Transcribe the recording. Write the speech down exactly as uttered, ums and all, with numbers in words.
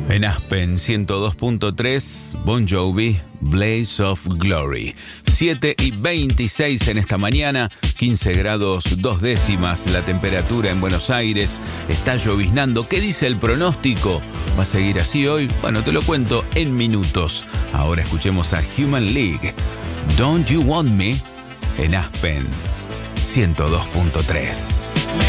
En Aspen ciento dos punto tres, Bon Jovi, Blaze of Glory. siete y veintiséis en esta mañana, quince grados dos décimas la temperatura en Buenos Aires. Está lloviznando. ¿Qué dice el pronóstico? ¿Va a seguir así hoy? Bueno, te lo cuento en minutos. Ahora escuchemos a Human League. Don't You Want Me en Aspen ciento dos punto tres.